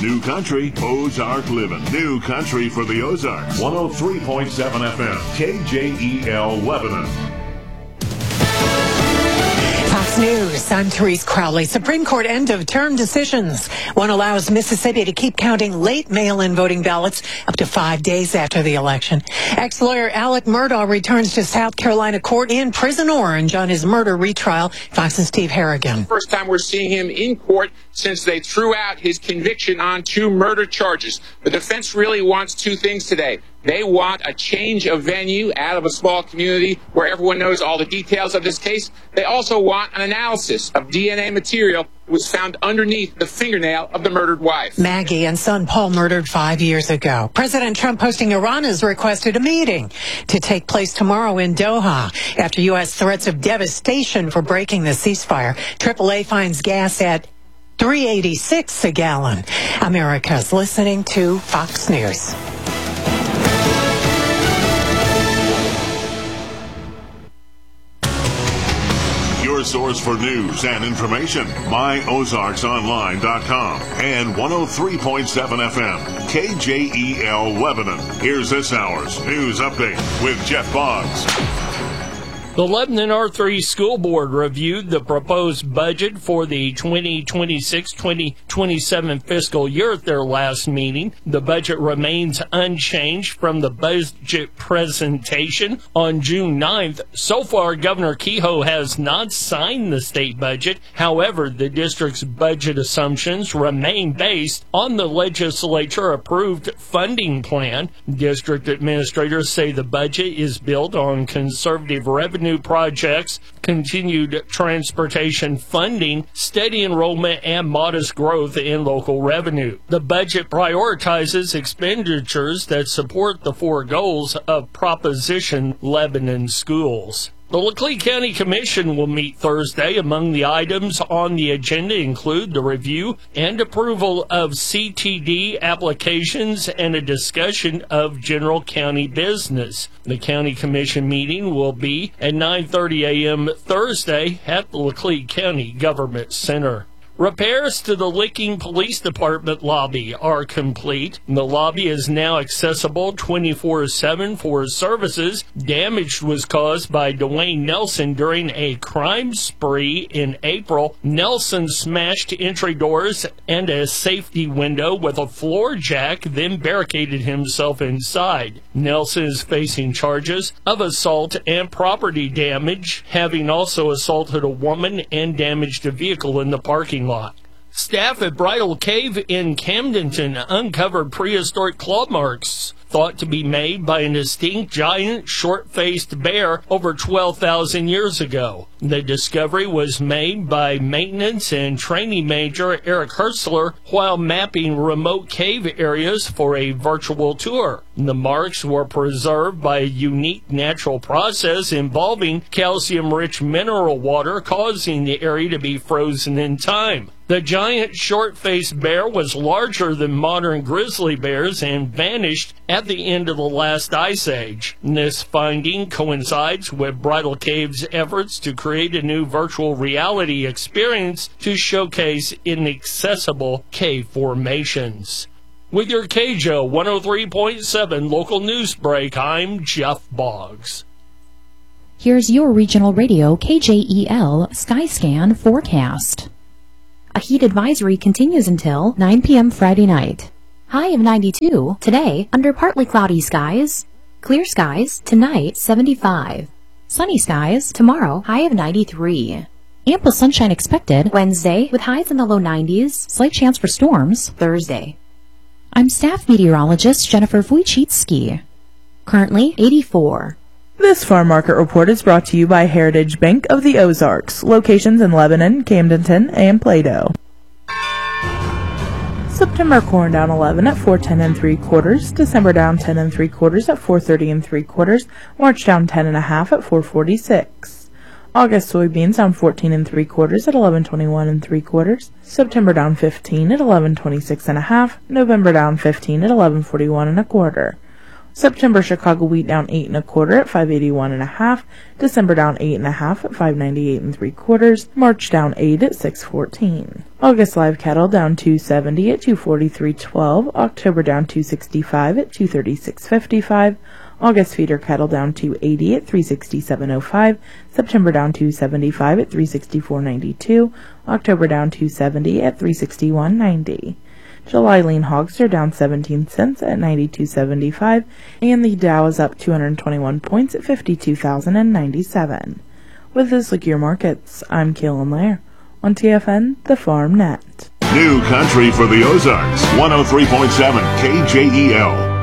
New Country, Ozark Living. New Country for the Ozarks. 103.7 FM, KJEL Lebanon. Fox News, I'm Therese Crowley. Supreme Court end-of-term decisions. One allows Mississippi to keep counting late mail-in voting ballots up to 5 days after the election. Ex-lawyer Alec Murdaugh returns to South Carolina court in Prison Orange on his murder retrial. Fox's Steve Harrigan. First time we're seeing him in court since they threw out his conviction on 2 murder charges. The defense really wants 2 things today. They want a change of venue out of a small community where everyone knows all the details of this case. They also want an analysis of DNA material that was found underneath the fingernail of the murdered wife. Maggie and son Paul murdered 5 years ago. President Trump hosting Iran has requested a meeting to take place tomorrow in Doha after U.S. threats of devastation for breaking the ceasefire. AAA finds gas at $3.86 a gallon. America's listening to Fox News. Your source for news and information, myozarksonline.com and 103.7 FM, KJEL Lebanon. Here's this hour's news update with Jeff Boggs. The Lebanon R3 School Board reviewed the proposed budget for the 2026-2027 fiscal year at their last meeting. The budget remains unchanged from the budget presentation on June 9th. So far, Governor Kehoe has not signed the state budget. However, the district's budget assumptions remain based on the legislature-approved funding plan. District administrators say the budget is built on conservative revenue projects, continued transportation funding, steady enrollment, and modest growth in local revenue. The budget prioritizes expenditures that support the 4 goals of Proposition Lebanon Schools. The Laclede County Commission will meet Thursday. Among the items on the agenda include the review and approval of CTD applications and a discussion of general county business. The County Commission meeting will be at 9:30 a.m. Thursday at the Laclede County Government Center. Repairs to the Licking Police Department lobby are complete. The lobby is now accessible 24/7 for services. Damage was caused by Dwayne Nelson during a crime spree in April. Nelson smashed entry doors and a safety window with a floor jack, then barricaded himself inside. Nelson is facing charges of assault and property damage, having also assaulted a woman and damaged a vehicle in the parking lot. Staff at Bridal Cave in Camdenton uncovered prehistoric claw marks thought to be made by an extinct giant short-faced bear over 12,000 years ago. The discovery was made by maintenance and training major Eric Hertzler while mapping remote cave areas for a virtual tour. The marks were preserved by a unique natural process involving calcium-rich mineral water, causing the area to be frozen in time. The giant short-faced bear was larger than modern grizzly bears and vanished at the end of the last ice age. This finding coincides with Bridal Cave's efforts to create a new virtual reality experience to showcase inaccessible cave formations. With your KJO 103.7 local news break, I'm Jeff Boggs. Here's your regional radio KJEL Skyscan forecast. A heat advisory continues until 9 p.m. Friday night. High of 92. Today, under partly cloudy skies. Clear skies. Tonight, 75. Sunny skies. Tomorrow, high of 93. Ample sunshine expected Wednesday with highs in the low 90s. Slight chance for storms Thursday. I'm staff meteorologist Jennifer Wojcicki. Currently, 84. This farm market report is brought to you by Heritage Bank of the Ozarks, locations in Lebanon, Camdenton, and Plato. September corn down 11 at 410 3/4, December down 10 3/4 at 430 3/4, March down 10 1/2 at 446. August soybeans down 14 3/4 at 1121 3/4, September down 15 at 1126 1/2, November down 15 at 1141 1/4. September Chicago wheat down 8 1/4 at 581 1/2. December down 8 1/2 at 598 3/4. March down 8 at 614. August live cattle down 270 at 243.12. October down 265 at 236.55. August feeder cattle down 280 at 367.05. September down 275 at 364.92. October down 270 at 361.90. July lean hogs are down 17 cents at 92.75, and the Dow is up 221 points at 52,097. With this, look at your markets. I'm Kaylin Lair on TFN, the Farm Net. New country for the Ozarks, 103.7 KJEL.